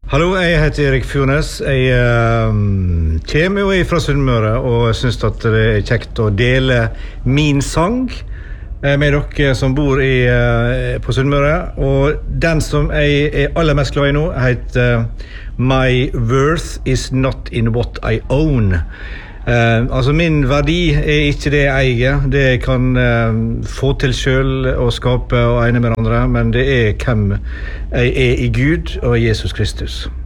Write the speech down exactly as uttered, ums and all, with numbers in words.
Hallo, jeg heter Erik Furnes. Jeg uh, kommer jo fra Sunnmøre og synes at det er kjekt å dele min sang uh, med dere som bor i, uh, på Sunnmøre. Og den som jeg er aller mest glad i nå heter uh, My worth is not in what I own. Uh, altså min verdi er ikke det jeg eier, det jeg kan uh, få til selv og skape og ene med andre, men det er hvem jeg er i Gud og Jesus Kristus.